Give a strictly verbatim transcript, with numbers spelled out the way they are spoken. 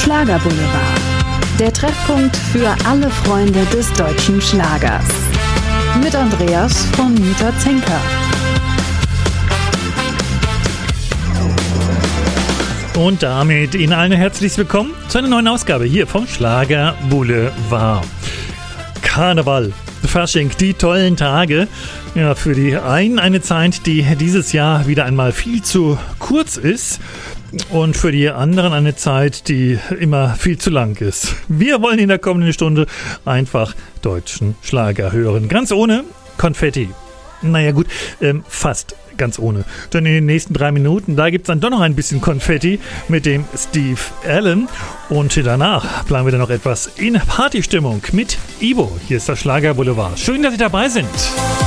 Schlagerboulevard, der Treffpunkt für alle Freunde des deutschen Schlagers. Mit Andreas von Mieter-Zenker. Und damit Ihnen allen herzlich willkommen zu einer neuen Ausgabe hier vom Schlagerboulevard. Karneval, Fasching, die tollen Tage. Ja, für die einen eine Zeit, die dieses Jahr wieder einmal viel zu kurz ist. Und für die anderen eine Zeit, die immer viel zu lang ist. Wir wollen in der kommenden Stunde einfach deutschen Schlager hören. Ganz ohne Konfetti. Naja gut, ähm, fast ganz ohne. Denn in den nächsten drei Minuten, da gibt es dann doch noch ein bisschen Konfetti mit dem Steve Allen. Und danach bleiben wir dann noch etwas in Partystimmung mit Ivo. Hier ist der Schlagerboulevard. Schön, dass Sie dabei sind.